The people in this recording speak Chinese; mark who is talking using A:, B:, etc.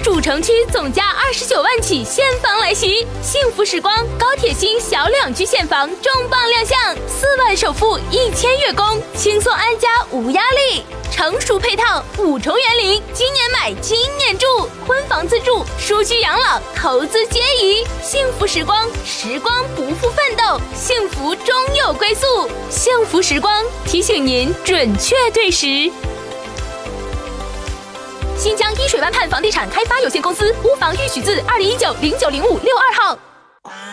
A: 主城区总价29万起现房来袭，幸福时光高铁新小两居现房重磅亮相，4万首付1000月供，轻松安家无压力。成熟配套5重园林，今年买今年住，婚房自住、舒居养老、投资皆宜。幸福时光，时光不负奋斗，幸福终有归宿。幸福时光提醒您准确对时。新疆依水湾畔房地产开发有限公司屋房预许字2019090562号。